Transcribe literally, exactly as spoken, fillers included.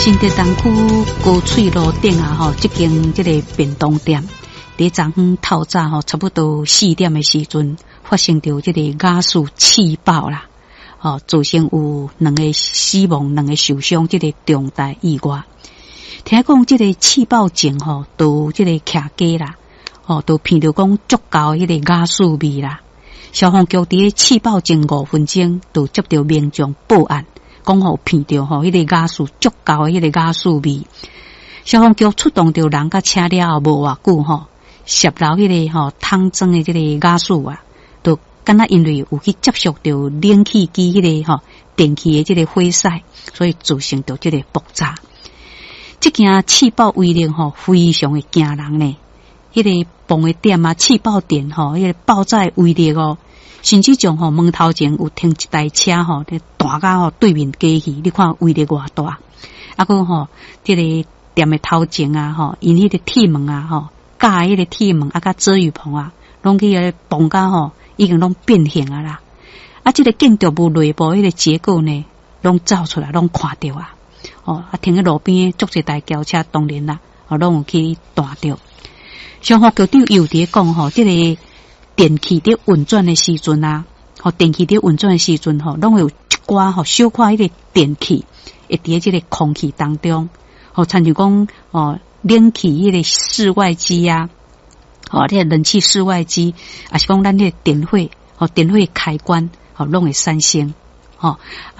新店东区高翠路顶啊，吼，这间这个便当店，伫昨昏透早吼，差不多四点的时阵，发生着这个雅士气爆啦，哦，造成有两个死亡，两个受伤，这个重大意外。听讲这个气爆前吼，都这个徛街啦，哦，都闻到讲足够迄个雅士味啦。消防局伫气爆前五分钟，就接到民众报案。讲吼闻到吼，迄个雅士足够的迄个雅士味，消防局出动着人甲车了后无偌久吼，涉漏迄个吼汤装的即个雅士啊，就敢若因为有去接触着冷气机迄个吼电器的即个火塞，所以造成着即个爆炸。即件气爆威力吼非常的惊人呢，迄、那个崩的点啊，气爆点吼，迄、那个爆炸的威力哦。甚至从吼门头前有停一台车吼，咧弹到吼对面街去，你看威力偌大。啊，个吼，这个店的头前啊，吼，因迄个铁门啊，吼，架迄个铁门啊，甲遮雨棚啊，拢去咧崩到吼，已经拢变形啊啦。啊，这个建筑物内部迄个结构呢，拢照出来，拢看到啊。哦，啊，停喺路边，足一台轿车，当然啦，哦，拢有去弹到。消防局长又伫讲吼，这个。电器伫运转的时阵啊，吼电器伫运转的时阵吼，拢会有一寡吼小块迄个电器会伫即个空气当中，吼，参像讲哦冷气迄个室外机啊，吼，迄个冷气室外机，也是讲咱迄个电火，吼电火开关，吼拢会产生，吼。